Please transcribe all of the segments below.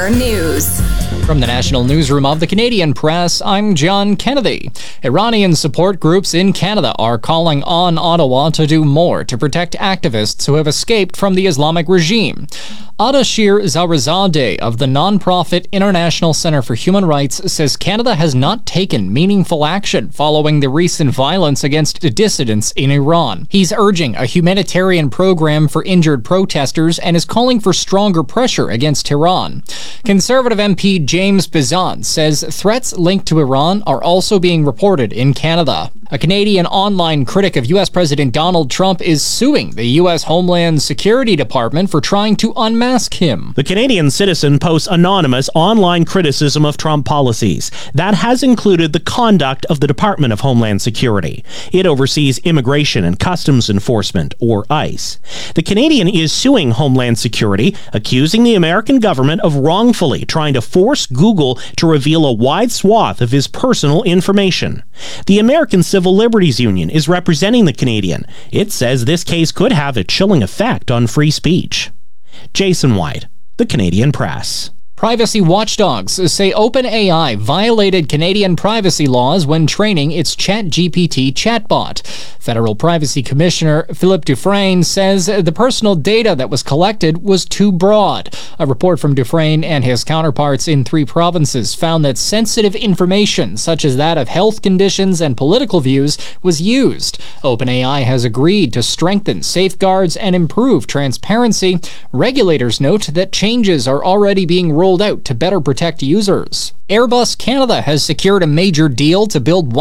Your News. From the National Newsroom of the Canadian Press, I'm John Kennedy. Iranian support groups in Canada are calling on Ottawa to do more to protect activists who have escaped from the Islamic regime. Ardashir Zaharzadeh of the nonprofit International Center for Human Rights says Canada has not taken meaningful action following the recent violence against dissidents in Iran. He's urging a humanitarian program for injured protesters and is calling for stronger pressure against Tehran. Conservative MP James Bizan says threats linked to Iran are also being reported in Canada. A Canadian online critic of U.S. President Donald Trump is suing the U.S. Homeland Security Department for trying to unmask him. The Canadian Citizen posts anonymous online criticism of Trump policies. That has included the conduct of the Department of Homeland Security. It oversees Immigration and Customs Enforcement, or ICE. The Canadian is suing Homeland Security, accusing the American government of wrongfully trying to force Google to reveal a wide swath of his personal information. The American Civil Liberties Union is representing the Canadian. It says this case could have a chilling effect on free speech. Jason White, The Canadian Press. Privacy watchdogs say OpenAI violated Canadian privacy laws when training its ChatGPT chatbot. Federal Privacy Commissioner Philippe Dufresne says the personal data that was collected was too broad. A report from Dufresne and his counterparts in 3 provinces found that sensitive information, such as that of health conditions and political views, was used. OpenAI has agreed to strengthen safeguards and improve transparency. Regulators note that changes are already being rolled out to better protect users. Airbus Canada has secured a major deal to build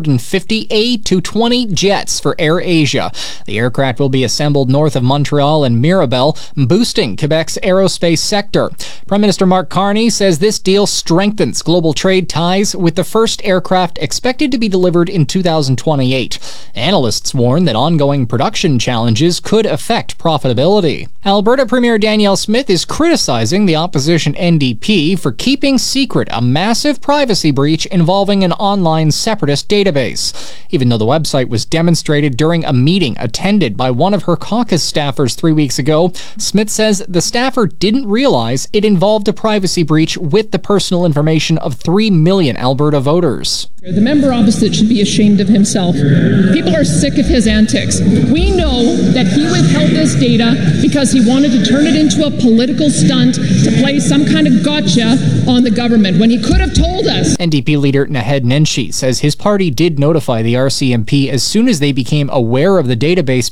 150 A220 jets for AirAsia. The aircraft will be assembled north of Montreal and Mirabel, boosting Quebec's aerospace sector. Prime Minister Mark Carney says this deal strengthens global trade ties, with the first aircraft expected to be delivered in 2028. Analysts warn that ongoing production challenges could affect profitability. Alberta Premier Danielle Smith is criticizing the opposition NDP for keeping secret a massive privacy breach involving an online separatist database. Even though the website was demonstrated during a meeting attended by one of her caucus staffers 3 weeks ago, Smith says the staffer didn't realize it involved a privacy breach with the personal information of 3 million Alberta voters. The member opposite should be ashamed of himself. People are sick of his antics. We know that he withheld this data because he wanted to turn it into a political stunt to play some kind of gotcha on the government, when he could have told us. NDP leader Naheed Nenshi says his party did notify the RCMP as soon as they became aware of the database